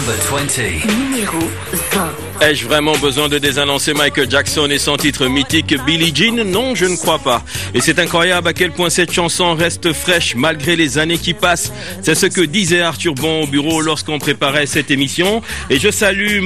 Number 20. Numéro 20. Ai-je vraiment besoin de désannoncer Michael Jackson et son titre mythique Billie Jean? Non, je ne crois pas. Et c'est incroyable à quel point cette chanson reste fraîche malgré les années qui passent. C'est ce que disait Arthur Bon au bureau lorsqu'on préparait cette émission. Et je salue